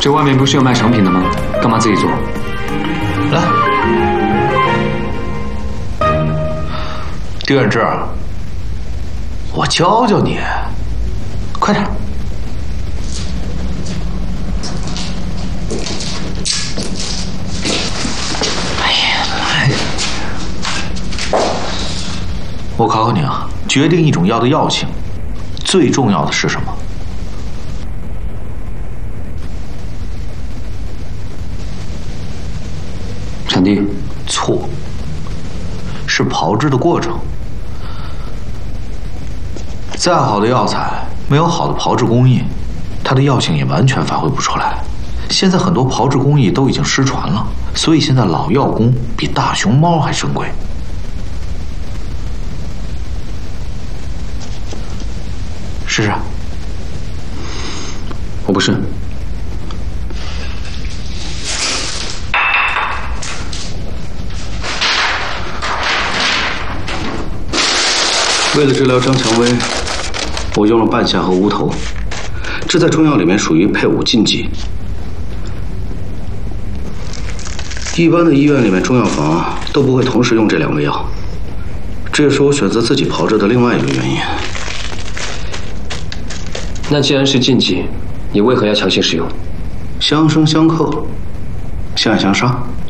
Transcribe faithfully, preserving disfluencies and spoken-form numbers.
这外面不是有卖成品的吗？干嘛自己做？ 来，丁远志，我教教你，快点。哎呀，来！我考考你啊，决定一种药的药性，最重要的是什么？ 产地错，是炮制的过程。再好的药材，没有好的炮制工艺，它的药性也完全发挥不出来。现在很多炮制工艺都已经失传了，所以现在老药工比大熊猫还珍贵。试试。 我不是。 为了治疗张蔷薇，我用了半夏和乌头，这在中药里面属于配伍禁忌。一般的医院里面中药房都不会同时用这两味药，这也是我选择自己炮制的另外一个原因。 那既然是禁忌，你为何要强行使用？ 相生相克，相爱相杀。